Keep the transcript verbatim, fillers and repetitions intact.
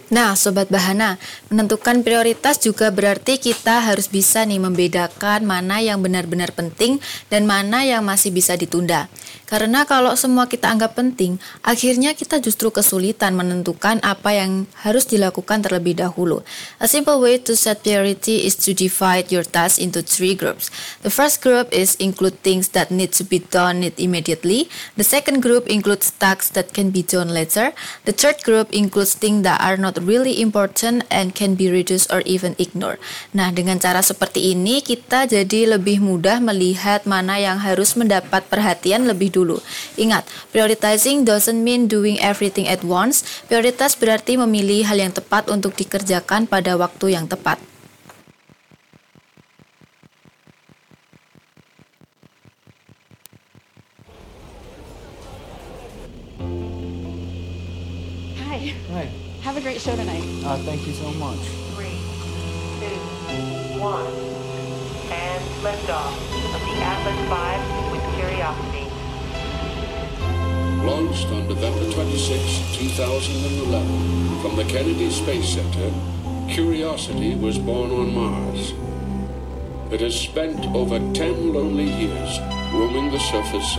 Nah, Sobat Bahana, menentukan prioritas juga berarti kita harus bisa nih membedakan mana yang benar-benar penting dan mana yang masih bisa ditunda. Karena kalau semua kita anggap penting, akhirnya kita justru kesulitan menentukan apa yang harus dilakukan terlebih dahulu. A simple way to set priority is to divide your tasks into three groups. The first group is include things that need to be done immediately. The second group includes tasks that can be done later. The third group includes things that are not really important and can be reduced or even ignored. Nah, dengan cara seperti ini kita jadi lebih mudah melihat mana yang harus mendapat perhatian lebih dulu. Ingat, prioritizing doesn't mean doing everything at once. Prioritas berarti memilih hal yang tepat untuk dikerjakan pada waktu yang tepat. Hi. Hi. Have a great show tonight. Uh, thank you so much. Three, two, one, and liftoff of the Atlas five with Curiosity. Launched on November twenty-sixth, two thousand eleven, from the Kennedy Space Center, Curiosity was born on Mars. It has spent over ten lonely years roaming the surface